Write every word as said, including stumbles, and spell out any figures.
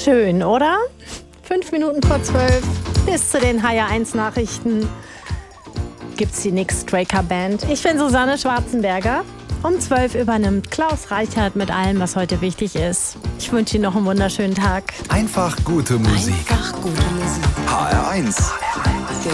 Schön, oder? Fünf Minuten vor zwölf bis zu den H R eins Nachrichten gibt's die Nick Straker Band. Ich bin Susanne Schwarzenberger. Um zwölf übernimmt Klaus Reichert mit allem, was heute wichtig ist. Ich wünsche Ihnen noch einen wunderschönen Tag. Einfach gute Musik. Einfach gute Musik. H R eins.